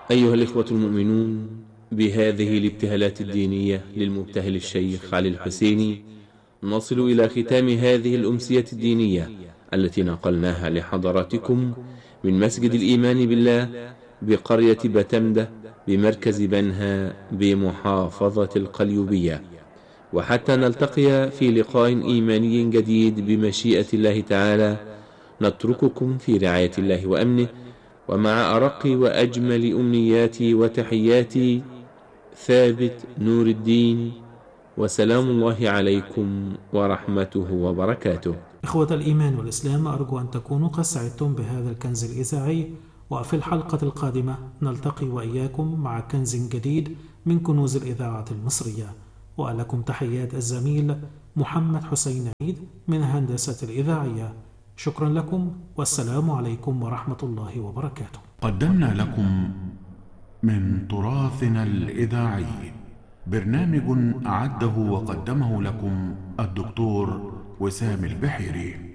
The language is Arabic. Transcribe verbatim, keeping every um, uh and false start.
أيها الإخوة المؤمنون، بهذه الابتهالات الدينية للمبتهل الشيخ علي الحسيني نصل إلى ختام هذه الأمسية الدينية التي نقلناها لحضراتكم من مسجد الإيمان بالله بقرية بتمدة بمركز بنها بمحافظة القليوبية. وحتى نلتقي في لقاء إيماني جديد بمشيئة الله تعالى، نترككم في رعاية الله وأمنه، ومع أرق وأجمل أمنياتي وتحياتي ثابت نور الدين، وسلام الله عليكم ورحمته وبركاته. إخوة الإيمان والإسلام، أرجو أن تكونوا قد سعدتم بهذا الكنز الإذاعي، وفي الحلقة القادمة نلتقي وإياكم مع كنز جديد من كنوز الإذاعة المصرية. ولكم تحيات الزميل محمد حسين عيد من هندسة الإذاعية. شكرا لكم، والسلام عليكم ورحمة الله وبركاته. قدمنا لكم من تراثنا الإذاعي برنامج أعده وقدمه لكم الدكتور وسام البحيري.